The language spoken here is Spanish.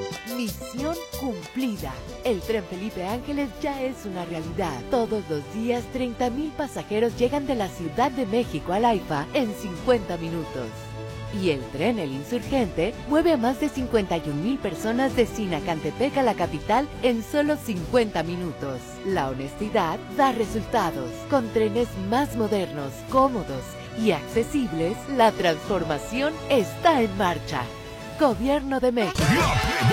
Misión cumplida. El tren Felipe Ángeles ya es una realidad. Todos los días 30,000 pasajeros llegan de la Ciudad de México al AIFA en 50 minutos. Y el tren El Insurgente mueve a más de 51,000 personas de Sinacantepec a la capital en solo 50 minutos. La honestidad da resultados. Con trenes más modernos, cómodos y accesibles, la transformación está en marcha. Gobierno de México.